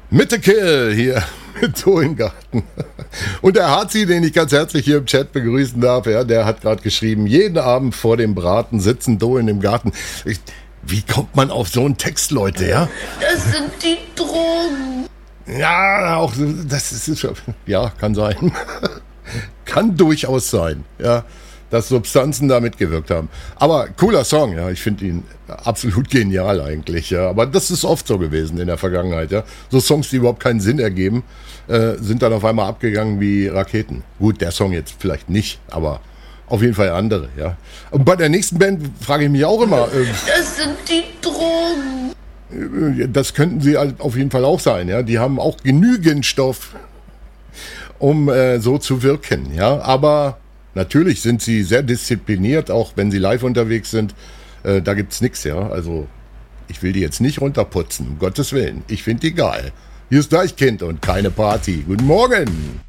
Mitte Kill hier mit Do im Garten. Und der Hazi, den ich ganz herzlich hier im Chat begrüßen darf, ja, der hat gerade geschrieben, jeden Abend vor dem Braten sitzen Do in dem Garten. Wie kommt man auf so einen Text, Leute, ja? Das sind die Drogen. Ja, auch das ist ja, kann sein. Kann durchaus sein, ja, dass Substanzen da mitgewirkt haben. Aber cooler Song, ja, ich finde ihn absolut genial eigentlich, ja. Aber das ist oft so gewesen in der Vergangenheit, ja. So Songs, die überhaupt keinen Sinn ergeben, sind dann auf einmal abgegangen wie Raketen. Gut, der Song jetzt vielleicht nicht, aber auf jeden Fall andere, ja. Und bei der nächsten Band frage ich mich auch immer. Das sind die Drogen. Das könnten sie auf jeden Fall auch sein, ja. Die haben auch genügend Stoff, um so zu wirken, ja. Aber natürlich sind sie sehr diszipliniert, auch wenn sie live unterwegs sind. Da gibt's nichts, ja. Also ich will die jetzt nicht runterputzen, um Gottes Willen. Ich finde die geil. Hier ist Deichkind und keine Party. Guten Morgen.